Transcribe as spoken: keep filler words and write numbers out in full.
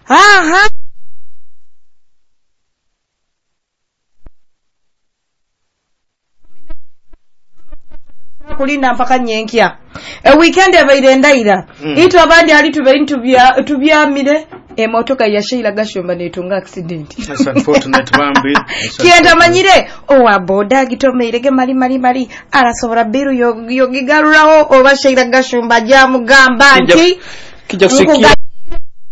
aha kulinda mpaka nyenkya e weekend abaire ndaira mm. Ito abandi ali tube tubya tubyamire emotoka ya Sheila Gashomba netunga accident. That's unfortunate bambi. Kienda manyire owa boda gitomeirege mali mali mali arasobora biru yo yogigaruraho oba Sheila Gashomba jamugamba nti kijja kusikia